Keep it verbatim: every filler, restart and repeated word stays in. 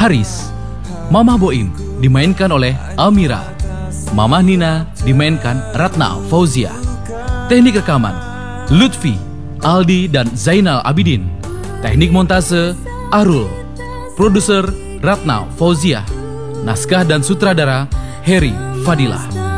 Haris. Mamah Boim dimainkan oleh Amira. Mamah Nina dimainkan Ratna Fauzia. Teknik rekaman Lutfi, Aldi dan Zainal Abidin. Teknik montase Arul. Produser Ratna Fauzia. Naskah dan sutradara Heri Fadilah.